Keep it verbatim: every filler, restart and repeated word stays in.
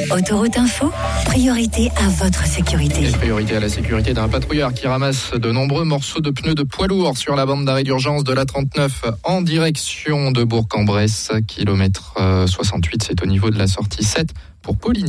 Autoroute Info, priorité à votre sécurité. Et priorité à la sécurité d'un patrouilleur qui ramasse de nombreux morceaux de pneus de poids lourds sur la bande d'arrêt d'urgence de l'A trente-neuf en direction de Bourg-en-Bresse, kilomètre soixante-huit, c'est au niveau de la sortie sept pour Pauline.